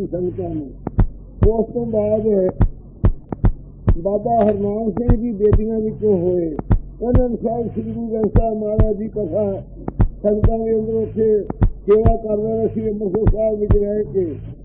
ਕੀਤੀ ਸੰਗਤਾਂ ਨੂੰ। ਉਸ ਤੋਂ ਬਾਅਦ ਬਾਬਾ ਹਰਨਾਮ ਸਿੰਘ ਜੀ ਬੇਦੀਆਂ ਵਿੱਚੋਂ ਹੋਏ। ਉਹਨਾਂ ਸਾਹਿਬ ਸ੍ਰੀ ਗੁਰੂ ਗ੍ਰੰਥ ਸਾਹਿਬ ਮਹਾਰਾਜ ਦੀ ਕਥਾ ਸੰਗਤਾਂ ਦੇ ਅੰਦਰ ਉੱਥੇ ਸੇਵਾ ਕਰ ਰਹੇ ਸੀ ਅੰਮ੍ਰਿਤਸਰ ਸਾਹਿਬ ਵਿੱਚ ਰਹਿ ਕੇ।